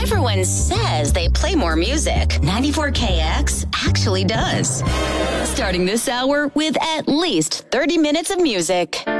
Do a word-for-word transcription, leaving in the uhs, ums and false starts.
Everyone says they play more music. ninety-four K X actually does. Starting this hour with at least thirty minutes of music.